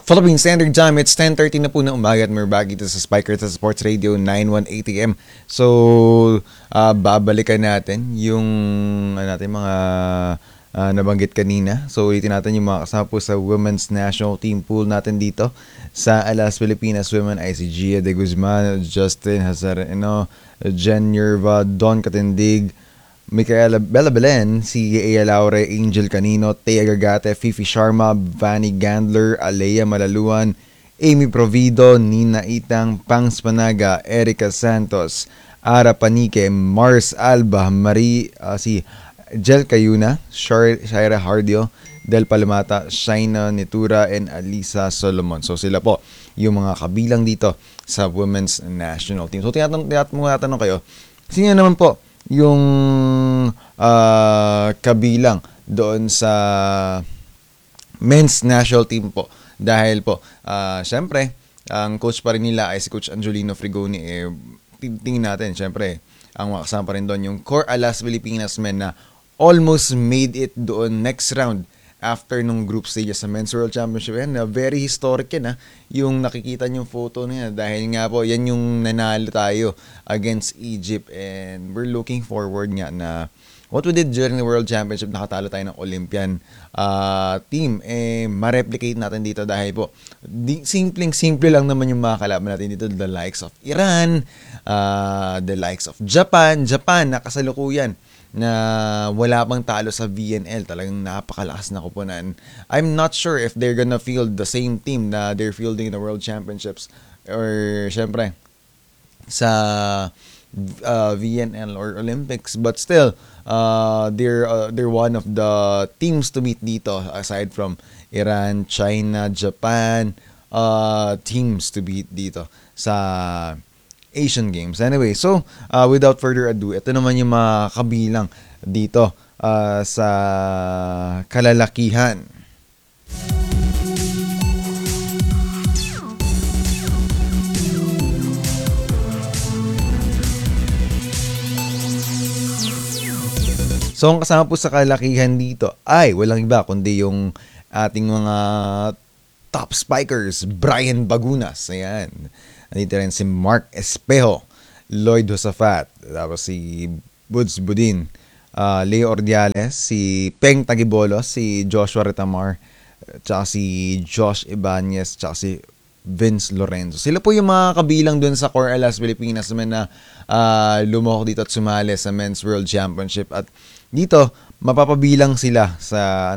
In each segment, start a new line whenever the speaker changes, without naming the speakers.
Philippine Standard Time, it's 10:30 na po na umaga at we're back dito sa Spiker sa Sports Radio 918 AM. So, babalikan natin yung natin mga nabanggit kanina. So, ulitin natin yung mga kasama po sa Women's National Team Pool natin dito sa Alas Pilipinas Women ay si Gia de Guzman, Justin Hazareno, Jen Yerva, Don Katindig, Micaela Bella Belen, si Ea Laure, Angel Canino, Thea Gagate, Fifi Sharma, Vanny Gandler, Alea Malaluan, Amy Provido, Nina Itang, Pangs Panaga, Erica Santos, Ara Panique, Mars Alba, si Jel Cayuna, Shaira Hardio, Del Palamata, Shaina Nitura, and Alisa Solomon. So sila po yung mga kabilang dito sa Women's National Team. So tinatanong kayo, sino naman po yung kabilang doon sa men's national team po? Dahil po, syempre, ang coach pa rin nila ay si Coach Angelino Frigoni. Tingin natin, syempre, ang makasama pa rin doon yung Core Alas Pilipinas men na almost made it doon next round after nung group stage sa Men's World Championship. Yan, very historic yan, yung nakikita niyong photo niya. Dahil nga po, yan yung nanalo tayo against Egypt. And we're looking forward nga na what we did during the World Championship, nakatalo tayo ng Olympian team. Ma-replicate natin dito dahil po, simple lang naman yung mga kalaban natin dito. The likes of Iran, the likes of Japan, na kasalukuyan na wala pang talo sa VNL. Talagang napakalakas na koponan. I'm not sure if they're gonna field the same team na they're fielding in the World Championships or syempre sa VNL or Olympics, but still they're one of the teams to beat dito aside from Iran, China, Japan, teams to beat dito sa Asian Games. Anyway, so without further ado, ito naman yung mga kabilang dito sa kalalakihan. So ang kasama po sa kalalakihan dito ay walang iba kundi yung ating mga top spikers, Brian Bagunas. Ayan. Nandito rin si Mark Espejo, Lloyd Josafat, tapos si Buds Budin, Leo Ordiales, si Peng Tagibolos, si Joshua Retamar, tsaka si Josh Ibanez, tsaka si Vince Lorenzo. Sila po yung mga kabilang dun sa Core Alas Pilipinas naman na lumahok dito at sumali sa Men's World Championship. At dito, mapapabilang sila sa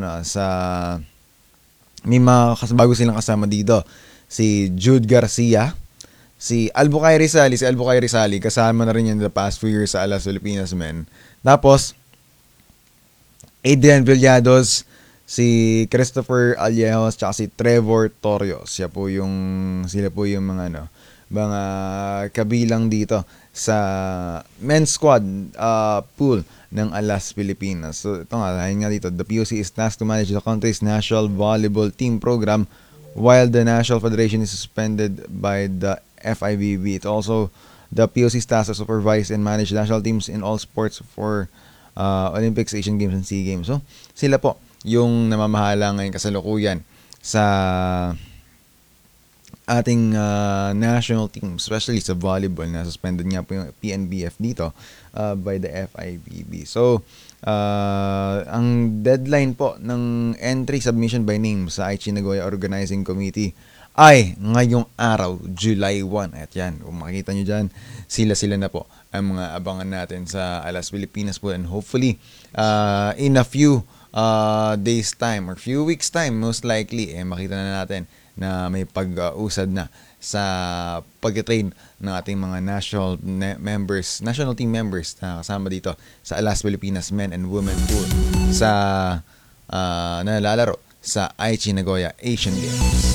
may mga bago silang kasama dito. Si Jude Garcia, si Albuquay Rizali, kasama na rin yan the past few years sa Alas Pilipinas Men. Tapos, Adrian Villados, si Christopher Aliejos, tsaka si Trevor Torrios. Sila po yung mga mga kabilang dito sa men's squad pool ng Alas Pilipinas. So ito nga, dahil nga dito, the POC is tasked to manage the country's national volleyball team program while the National Federation is suspended by the FIVB. It also, the POC tasked to supervise and manage national teams in all sports for Olympics, Asian Games, and SEA Games. So, sila po yung namamahala ngayon kasalukuyan sa ating national team, especially sa volleyball, na suspended nga po yung PNBF dito by the FIVB. So, ang deadline po ng entry submission by name sa Aichi Nagoya Organizing Committee ay ngayong araw, July 1. At yan, kung makikita nyo dyan, sila na po ang mga abangan natin sa Alas Pilipinas po. And hopefully, in a few days time or few weeks time, most likely, makita na natin na may pag-usad na sa pag-train ng ating mga national team members na kasama dito sa Alas Pilipinas Men and Women Pool sa nalalaro sa Aichi Nagoya Asian Games.